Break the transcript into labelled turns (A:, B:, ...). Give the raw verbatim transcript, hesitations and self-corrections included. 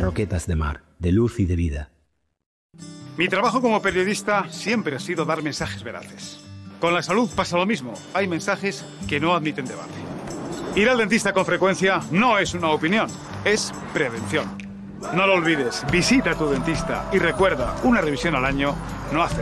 A: roquetas de mar, de luz y de vida.
B: Mi trabajo como periodista siempre ha sido dar mensajes veraces. Con la salud pasa lo mismo. Hay mensajes que no admiten debate. Ir al dentista con frecuencia no es una opinión, es prevención. No lo olvides, visita a tu dentista y recuerda, una revisión al año no hace